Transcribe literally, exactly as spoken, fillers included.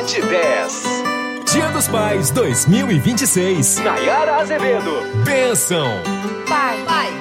vinte e dez. Dia dos Pais dois mil e vinte e seis. Nayara Azevedo. Bênção. Pai, pai,